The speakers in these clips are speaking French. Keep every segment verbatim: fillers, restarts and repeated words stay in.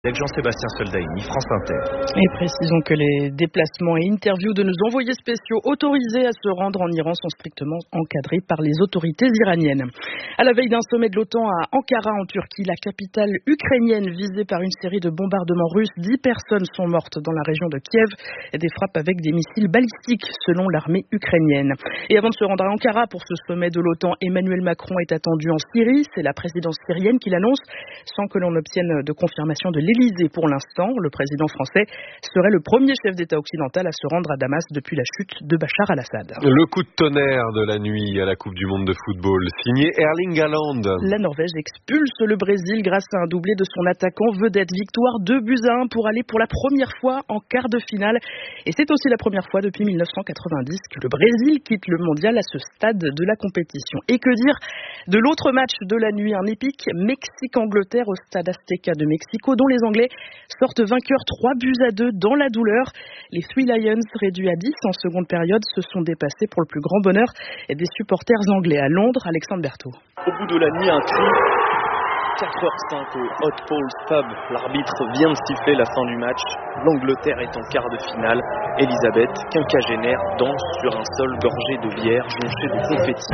Avec Jean-Sébastien Soldaini, France Inter. Et précisons que les déplacements et interviews de nos envoyés spéciaux autorisés à se rendre en Iran sont strictement encadrés par les autorités iraniennes. À la veille d'un sommet de l'OTAN à Ankara en Turquie, la capitale ukrainienne visée par une série de bombardements russes, dix personnes sont mortes dans la région de Kiev, des frappes avec des missiles balistiques selon l'armée ukrainienne. Et avant de se rendre à Ankara pour ce sommet de l'OTAN, Emmanuel Macron est attendu en Syrie, c'est la présidence syrienne qui l'annonce, sans que l'on obtienne de confirmation de l'Élysée pour l'instant. Le président français serait le premier chef d'État occidental à se rendre à Damas depuis la chute de Bachar al-Assad. Le coup de tonnerre de la nuit à la Coupe du Monde de football, signé Erling Haaland. La Norvège expulse le Brésil grâce à un doublé de son attaquant vedette. Victoire deux buts à un pour aller pour la première fois en quart de finale. Et c'est aussi la première fois depuis mille neuf cent quatre-vingt-dix que le Brésil quitte le mondial à ce stade de la compétition. Et que dire de l'autre match de la nuit, un épique Mexique-Angleterre au stade Azteca de Mexico, dont les Anglais sortent vainqueurs trois buts à deux dans la douleur. Les Three Lions, réduits à dix en seconde période, se sont dépassés pour le plus grand bonheur des supporters anglais. À Londres, Alexandre Berthaud. Au bout de la nuit, un cri. quatre heures cinq au Hot Paul's Pub. L'arbitre vient de siffler la fin du match. L'Angleterre est en quart de finale. Elisabeth, quinquagénaire, danse sur un sol gorgé de bière, jonché de confettis.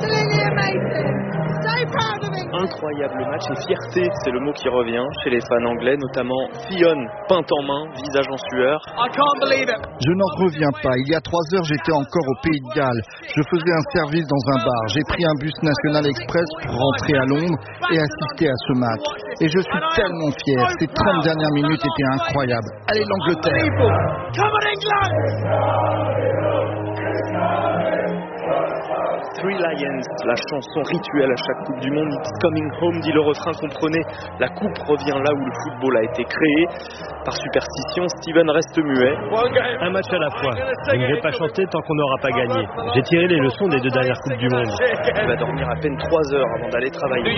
Incroyable match et fierté, c'est le mot qui revient chez les fans anglais, notamment Fionn, peinte en main, visage en sueur. Je n'en reviens pas. Il y a trois heures, j'étais encore au Pays de Galles. Je faisais un service dans un bar. J'ai pris un bus National Express pour rentrer à Londres et assister à ce match. Et je suis tellement fier. Ces trente dernières minutes étaient incroyables. Allez l'Angleterre! Three Lions, la chanson rituelle à chaque Coupe du Monde. It's coming home, dit le refrain, comprenez. La coupe revient là où le football a été créé. Par superstition, Steven reste muet. Un match à la fois. Je ne vais pas chanter tant qu'on n'aura pas gagné. J'ai tiré les leçons des deux dernières Coupes du Monde. Il va dormir à peine trois heures avant d'aller travailler.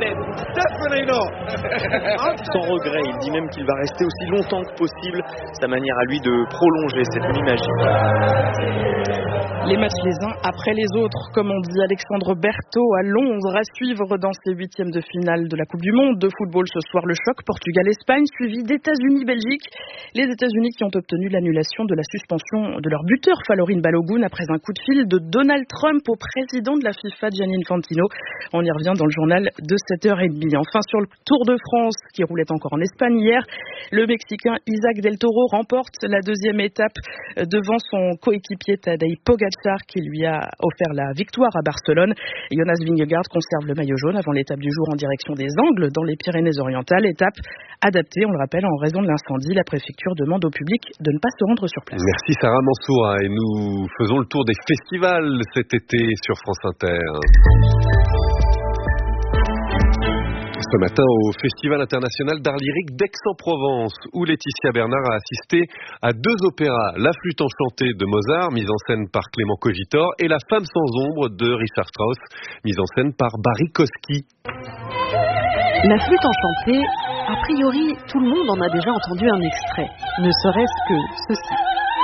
Sans regret, il dit même qu'il va rester aussi longtemps que possible. Sa manière à lui de prolonger cette nuit magique. Les matchs les uns après les autres, comme on dit. Alexandre Berthaud à Londres, à suivre dans ces huitièmes de finale de la Coupe du Monde de football ce soir. Le choc Portugal-Espagne, suivi d'États-Unis-Belgique. Les États-Unis qui ont obtenu l'annulation de la suspension de leur buteur Falorin Balogun après un coup de fil de Donald Trump au président de la FIFA, Gianni Infantino. On y revient dans le journal de sept heures trente. Enfin, sur le Tour de France qui roulait encore en Espagne hier, le Mexicain Isaac Del Toro remporte la deuxième étape devant son coéquipier Tadej Pogacar qui lui a offert la victoire à Barcelone. Jonas Vingegaard conserve le maillot jaune avant l'étape du jour en direction des Angles dans les Pyrénées-Orientales. Étape adaptée, on le rappelle, en raison de l'incendie. La préfecture demande au public de ne pas se rendre sur place. Merci Sarah Mansour. Et nous faisons le tour des festivals cet été sur France Inter. Ce matin au Festival international d'art lyrique d'Aix-en-Provence, où Laetitia Bernard a assisté à deux opéras, La flûte enchantée de Mozart, mise en scène par Clément Cogitor, et La femme sans ombre de Richard Strauss, mise en scène par Barry Kosky. La flûte enchantée, a priori, tout le monde en a déjà entendu un extrait, ne serait-ce que ceci.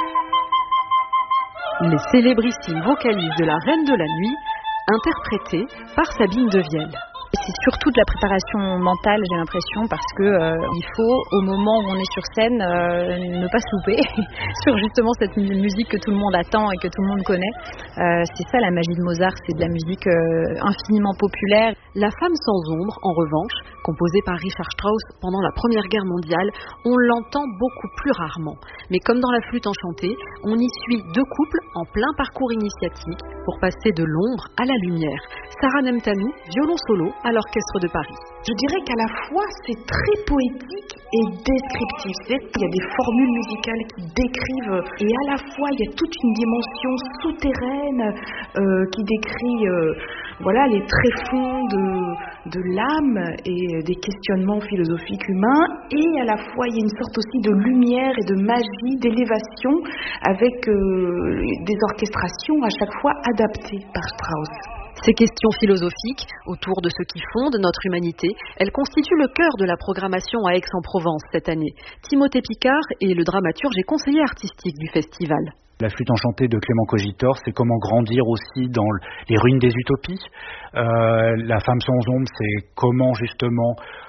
Les célébrissimes vocalises de la Reine de la Nuit, interprétées par Sabine Devielle. C'est surtout de la préparation mentale, j'ai l'impression, parce que euh, il faut, au moment où on est sur scène, euh, ne pas se louper sur justement cette musique que tout le monde attend et que tout le monde connaît. Euh, c'est ça la magie de Mozart, c'est de la musique euh, infiniment populaire. La femme sans ombre, en revanche, composée par Richard Strauss pendant la Première Guerre mondiale, on l'entend beaucoup plus rarement. Mais comme dans La flûte enchantée, on y suit deux couples en plein parcours initiatique pour passer de l'ombre à la lumière. Sarah Nemtanou, violon solo à l'Orchestre de Paris. Je dirais qu'à la fois c'est très poétique et descriptif. C'est-à-dire qu'il y a des formules musicales qui décrivent, et à la fois il y a toute une dimension souterraine euh, qui décrit euh, voilà, les tréfonds de, de l'âme et des questionnements philosophiques humains, et à la fois il y a une sorte aussi de lumière et de magie, d'élévation, avec euh, des orchestrations à chaque fois adaptées par Strauss. Ces questions philosophiques, autour de ce qui fonde notre humanité, elles constituent le cœur de la programmation à Aix-en-Provence cette année. Timothée Picard est le dramaturge et conseiller artistique du festival. La flûte enchantée de Clément Cogitor, c'est comment grandir aussi dans les ruines des utopies. Euh, la femme sans ombre, c'est comment justement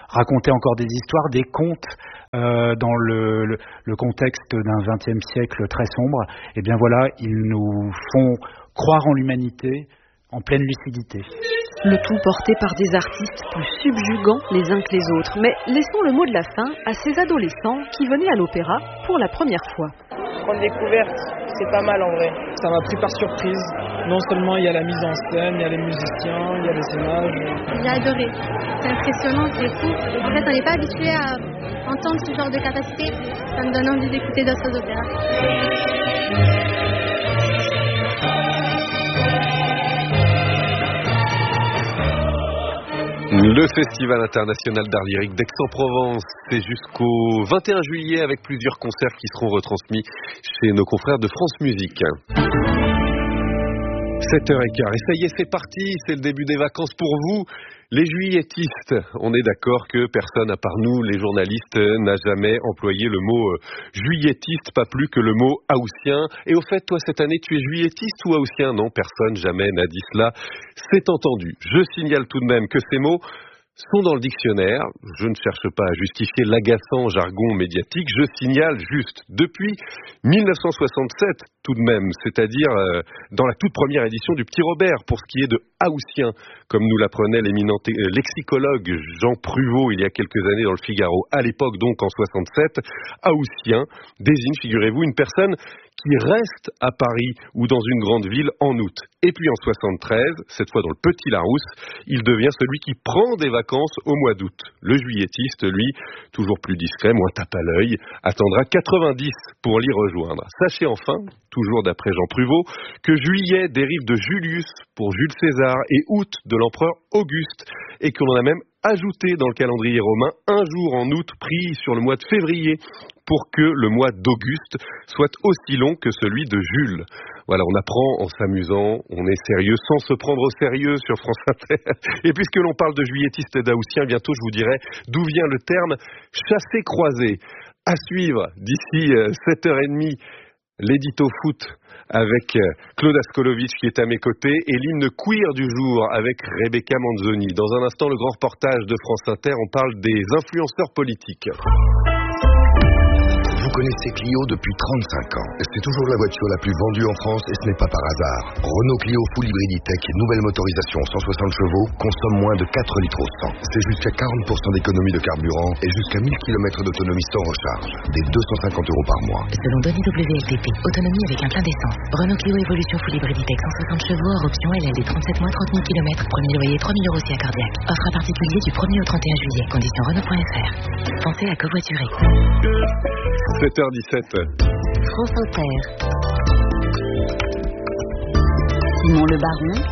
raconter encore des histoires, des contes euh, dans le, le, le contexte d'un vingtième siècle très sombre. Et bien voilà, ils nous font croire en l'humanité en pleine lucidité. Le tout porté par des artistes plus subjugants les uns que les autres. Mais laissons le mot de la fin à ces adolescents qui venaient à l'opéra pour la première fois. Grande découverte, c'est pas mal en vrai. Ça m'a pris par surprise. Non seulement il y a la mise en scène, il y a les musiciens, il y a les images. J'ai adoré. C'est impressionnant, c'est fou. En fait, on n'est pas habitué à entendre ce genre de capacité. Ça me donne envie d'écouter d'autres opéras. Le Festival international d'art lyrique d'Aix-en-Provence, c'est jusqu'au vingt et un juillet avec plusieurs concerts qui seront retransmis chez nos confrères de France Musique. sept heures quinze, et ça y est, c'est parti, c'est le début des vacances pour vous, les juilletistes. On est d'accord que personne à part nous, les journalistes, n'a jamais employé le mot juillettiste, pas plus que le mot haussien. Et au fait, toi, cette année, tu es juillettiste ou haussien? Non, personne jamais n'a dit cela, c'est entendu. Je signale tout de même que ces mots sont dans le dictionnaire. Je ne cherche pas à justifier l'agaçant jargon médiatique, je signale juste depuis mille neuf cent soixante-sept tout de même, c'est-à-dire euh, dans la toute première édition du Petit Robert, pour ce qui est de haussien, comme nous l'apprenait l'éminent lexicologue Jean Pruvot il y a quelques années dans le Figaro. À l'époque donc en soixante-sept, haussien désigne, figurez-vous, une personne qui reste à Paris ou dans une grande ville en août. Et puis en soixante-treize, cette fois dans le Petit Larousse, il devient celui qui prend des vacances au mois d'août. Le juillettiste, lui, toujours plus discret, moins tape à l'œil, attendra quatre-vingt-dix pour l'y rejoindre. Sachez enfin, toujours d'après Jean Pruvot, que juillet dérive de Julius pour Jules César et août de l'empereur Auguste, et que l'on a même ajouté dans le calendrier romain un jour en août pris sur le mois de février pour que le mois d'Auguste soit aussi long que celui de Jules. Voilà, on apprend en s'amusant, on est sérieux sans se prendre au sérieux sur France Inter. Et puisque l'on parle de juillettiste et d'haussien, bientôt je vous dirai d'où vient le terme chassé-croisé. À suivre d'ici sept heures trente, l'édito foot avec Claude Askolovitch qui est à mes côtés et l'hymne queer du jour avec Rebecca Manzoni. Dans un instant, le grand reportage de France Inter, on parle des influenceurs politiques. Vous connaissez Clio depuis trente-cinq ans. C'est toujours la voiture la plus vendue en France et ce n'est pas par hasard. Renault Clio Full Hybrid E-Tech, nouvelle motorisation cent soixante chevaux, consomme moins de quatre litres au cent. C'est jusqu'à quarante pour cent d'économie de carburant et jusqu'à mille kilomètres d'autonomie sans recharge. Des deux cent cinquante euros par mois. Selon Denis W L T P, autonomie avec un plein d'essence. Renault Clio Evolution Full Hybrid E-Tech cent soixante chevaux, hors option L L D trente-sept mois, trente mille kilomètres. Premier loyer trois mille euros si à cardiaque. Offre à particulier du premier au trente et un juillet. Conditions Renault point F R. Pensez à covoiturer. sept heures dix-sept. France Inter. Simon Le Baron.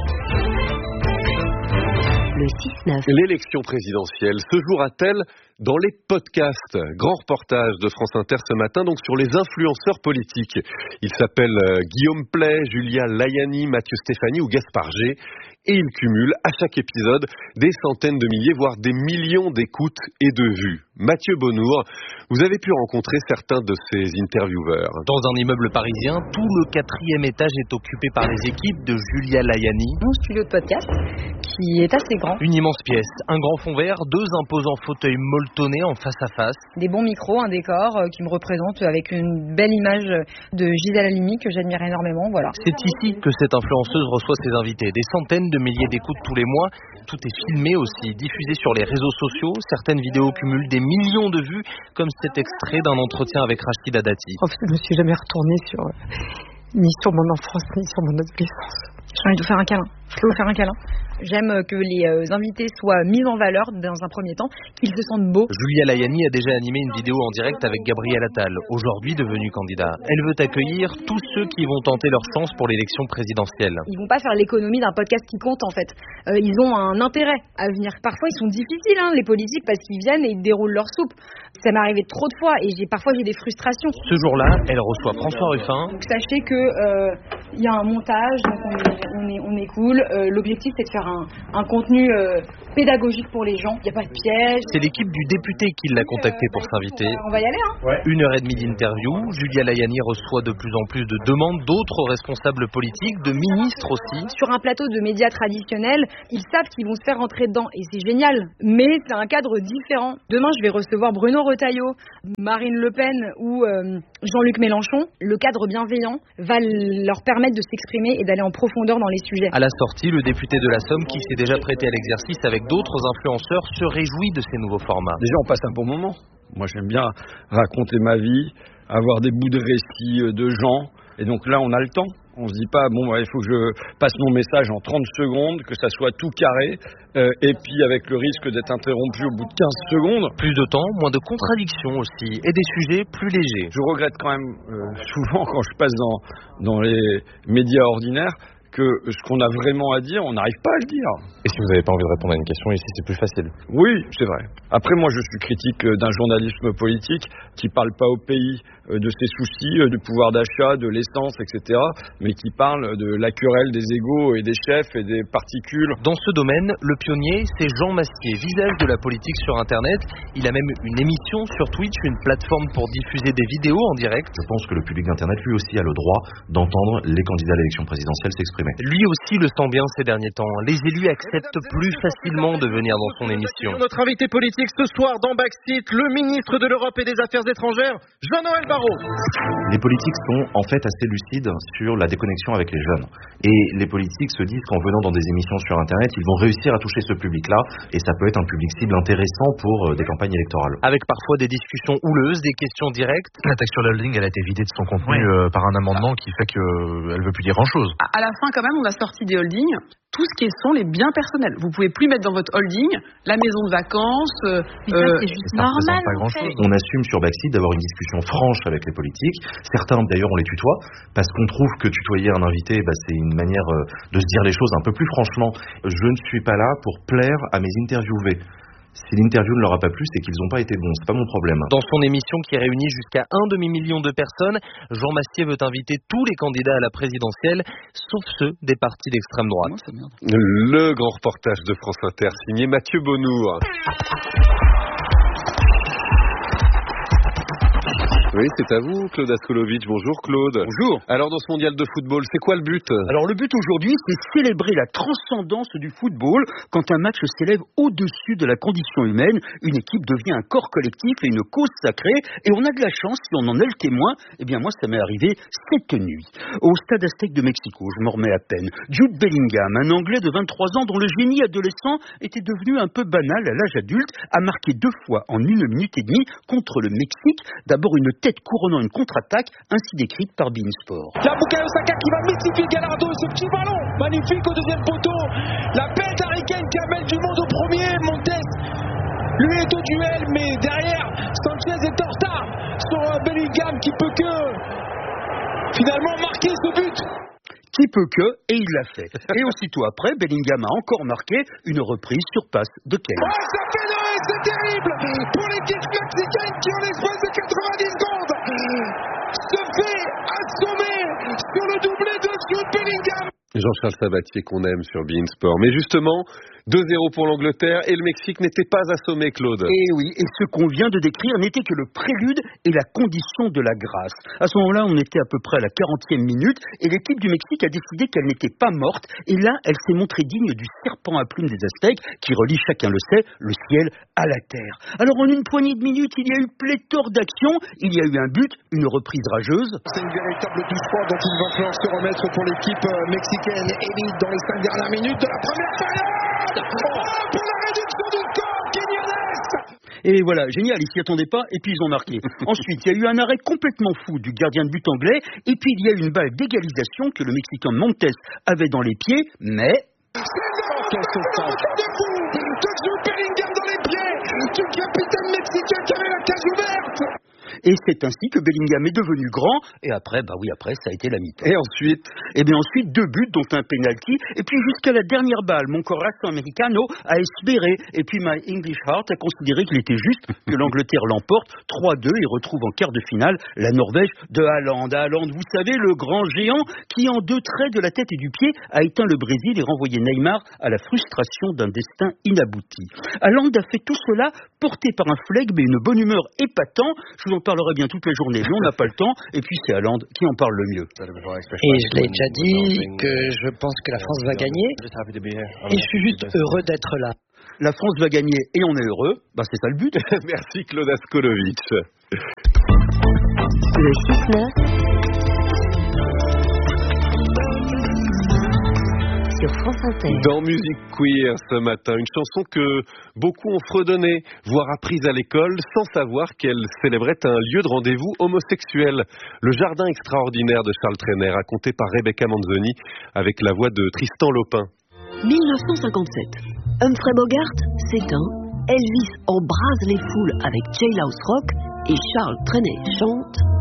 Le six neuf. L'élection présidentielle se jouera-t-elle dans les podcasts? Grand reportage de France Inter ce matin, donc sur les influenceurs politiques. Ils s'appellent Guillaume Play, Julia Layani, Mathieu Stéphanie ou Gaspard G. Et ils cumulent à chaque épisode des centaines de milliers, voire des millions d'écoutes et de vues. Mathieu Bonnour, vous avez pu rencontrer certains de ces intervieweurs. Dans un immeuble parisien, tout le quatrième étage est occupé par les équipes de Julia Layani. Mon studio de podcast, qui est assez grand. Une immense pièce, un grand fond vert, deux imposants fauteuils molletonnés en face à face. Des bons micros, un décor euh, qui me représente avec une belle image de Gisèle Halimi que j'admire énormément. Voilà. C'est ici que cette influenceuse reçoit ses invités. Des centaines de milliers d'écoutes tous les mois. Tout est filmé aussi, diffusé sur les réseaux sociaux. Certaines vidéos cumulent des millions de vues, comme cet extrait d'un entretien avec Rachida Dati. En fait, je ne me suis jamais retournée sur, ni sur mon enfance, ni sur mon adolescence. J'ai envie de vous faire un câlin. Je peux vous faire un câlin. J'aime que les euh, invités soient mis en valeur dans un premier temps, qu'ils se sentent beaux. Julia Layani a déjà animé une vidéo en direct avec Gabriel Attal, aujourd'hui devenu candidat. Elle veut accueillir tous ceux qui vont tenter leur chance pour l'élection présidentielle. Ils vont pas faire l'économie d'un podcast qui compte en fait. Euh, ils ont un intérêt à venir. Parfois ils sont difficiles, hein, les politiques, parce qu'ils viennent et ils déroulent leur soupe. Ça m'est arrivé trop de fois et j'ai parfois j'ai des frustrations. Ce jour-là, elle reçoit François Ruffin. Donc sachez que il euh, y a un montage, donc on est, on est, on est cool. Euh, l'objectif c'est de faire un, un contenu euh, pédagogique pour les gens. Il n'y a pas de piège. C'est l'équipe du député qui l'a contacté pour s'inviter. On va y aller, hein. Ouais. Une heure et demie d'interview. Julia Layani reçoit de plus en plus de demandes d'autres responsables politiques, de ministres aussi. Sur un plateau de médias traditionnels, ils savent qu'ils vont se faire rentrer dedans et c'est génial. Mais c'est un cadre différent. Demain, je vais recevoir Bruno Retailleau, Marine Le Pen ou euh, Jean-Luc Mélenchon. Le cadre bienveillant va leur permettre de s'exprimer et d'aller en profondeur dans les sujets. À la sortie, le député de la Somme, qui s'est déjà prêté à l'exercice avec d'autres influenceurs, se réjouit de ces nouveaux formats. Déjà, on passe un bon moment. Moi, j'aime bien raconter ma vie, avoir des bouts de récits de gens. Et donc là, on a le temps. On se dit pas, bon, il faut que je passe mon message en trente secondes, que ça soit tout carré, euh, et puis avec le risque d'être interrompu au bout de quinze secondes. Plus de temps, moins de contradictions aussi, et des sujets plus légers. Je regrette quand même euh, souvent, quand je passe dans, dans les médias ordinaires, que ce qu'on a vraiment à dire, on n'arrive pas à le dire. Et si vous n'avez pas envie de répondre à une question, ici c'est plus facile. Oui, c'est vrai. Après, moi je suis critique d'un journalisme politique qui ne parle pas au pays de ses soucis, du pouvoir d'achat, de l'essence, et cetera, mais qui parle de la querelle des égos et des chefs et des particules. Dans ce domaine, le pionnier, c'est Jean Massier, visage de la politique sur Internet. Il a même une émission sur Twitch, une plateforme pour diffuser des vidéos en direct. Je pense que le public d'Internet, lui aussi, a le droit d'entendre les candidats à l'élection présidentielle s'exprimer. Lui aussi le sent bien ces derniers temps. Les élus acceptent plus facilement de venir dans son émission. Notre invité politique ce soir dans Backseat, le ministre de l'Europe et des Affaires étrangères, Jean-Noël Barrot. Les politiques sont en fait assez lucides sur la déconnexion avec les jeunes. Et les politiques se disent qu'en venant dans des émissions sur Internet, ils vont réussir à toucher ce public-là. Et ça peut être un public cible intéressant pour des campagnes électorales. Avec parfois des discussions houleuses, des questions directes. La taxe sur la holding, elle a été vidée de son contenu ouais. euh, par un amendement qui fait qu'elle ne veut plus dire grand-chose. À la fin, quand même, on a sorti des holdings. Tout ce qui sont les biens personnels. Vous pouvez plus mettre dans votre holding la maison de vacances. Euh, ça, c'est juste ça normal. Pas grand chose. On assume sur Backseat d'avoir une discussion franche avec les politiques. Certains, d'ailleurs, on les tutoie parce qu'on trouve que tutoyer un invité, bah, c'est une manière euh, de se dire les choses un peu plus franchement. Je ne suis pas là pour plaire à mes interviewés. Si l'interview ne leur a pas plu, c'est qu'ils n'ont pas été bons, c'est pas mon problème. Dans son émission qui réunit jusqu'à un demi-million de personnes, Jean Massier veut inviter tous les candidats à la présidentielle, sauf ceux des partis d'extrême droite. Le grand reportage de France Inter, signé Mathieu Bonnour. Oui, c'est à vous, Claude Askolovitch. Bonjour, Claude. Bonjour. Alors, dans ce mondial de football, c'est quoi le but ? Alors, le but aujourd'hui, c'est célébrer la transcendance du football. Quand un match s'élève au-dessus de la condition humaine, une équipe devient un corps collectif et une cause sacrée. Et on a de la chance, si on en est le témoin. Eh bien, moi, ça m'est arrivé cette nuit. Au stade Aztec de Mexico, je m'en remets à peine. Jude Bellingham, un Anglais de vingt-trois ans dont le génie adolescent était devenu un peu banal à l'âge adulte, a marqué deux fois en une minute et demie contre le Mexique. D'abord une tête couronnant une contre-attaque, ainsi décrite par beIN Sport. La Bukayo Saka qui va mystifier Gallardo, ce petit ballon magnifique au deuxième poteau. La bête Harry Kane qui amène du monde au premier. Montes, lui est au duel, mais derrière, Sanchez est en retard sur Bellingham qui peut que finalement marquer ce but. Qui peut que, et il l'a fait. Et aussitôt après, Bellingham a encore marqué une reprise sur passe de Kane. Oh, ça fait deux, c'est terrible pour l'équipe mexicaine qui, en l'espace de quatre-vingt-dix secondes, se fait assommer sur le doublé de Jude Bellingham. Jean-Charles Sabatier qu'on aime sur beIN Sport. Mais justement, deux zéro pour l'Angleterre et le Mexique n'était pas assommé, Claude. Et oui, et ce qu'on vient de décrire n'était que le prélude et la condition de la grâce. À ce moment-là, on était à peu près à la quarantième minute et l'équipe du Mexique a décidé qu'elle n'était pas morte. Et là, elle s'est montrée digne du serpent à plumes des Aztèques qui relie, chacun le sait, le ciel à la terre. Alors en une poignée de minutes, il y a eu pléthore d'actions. Il y a eu un but, une reprise rageuse. C'est une véritable douche froide dont il va falloir se remettre pour l'équipe mexicaine. Élite dans les cinq dernières minutes de la première période. Oh, pour la réduction du score, Quiñones. Et voilà, génial, ils s'y attendaient pas, et puis ils ont marqué. Ensuite, il y a eu un arrêt complètement fou du gardien de but anglais, et puis il y a eu une balle d'égalisation que le Mexicain Montes avait dans les pieds, mais... C'est le de fou de Jude Bellingham dans les pieds du capitaine mexicain qui avait la cage ouverte. Et c'est ainsi que Bellingham est devenu grand. Et après, bah oui, après, ça a été la mi-temps. Et ensuite Et bien ensuite, deux buts, dont un penalty. Et puis jusqu'à la dernière balle, mon corazón americano a espéré. Et puis my English heart a considéré qu'il était juste que l'Angleterre l'emporte trois deux et retrouve en quart de finale la Norvège de Haaland. Haaland, vous savez, le grand géant qui, en deux traits de la tête et du pied, a éteint le Brésil et renvoyé Neymar à la frustration d'un destin inabouti. Haaland a fait tout cela porté par un flegme et une bonne humeur épatant. Je vous en parlerai bien toute la journée, mais on n'a pas le temps. Et puis c'est Haaland qui en parle le mieux. Et je l'ai déjà dit que je pense que la France va gagner. Et je suis juste heureux d'être là. La France va gagner et on est heureux. Bah, c'est ça le but. Merci Claude Askolovitch. Le six neuf sur France Inter. Dans Musique Queer ce matin, une chanson que beaucoup ont fredonnée, voire apprise à l'école, sans savoir qu'elle célébrait un lieu de rendez-vous homosexuel. Le jardin extraordinaire de Charles Trenet, raconté par Rebecca Manzoni, avec la voix de Tristan Lopin. dix-neuf cent cinquante-sept. Humphrey Bogart s'éteint, Elvis embrase les foules avec Jailhouse Rock et Charles Trenet chante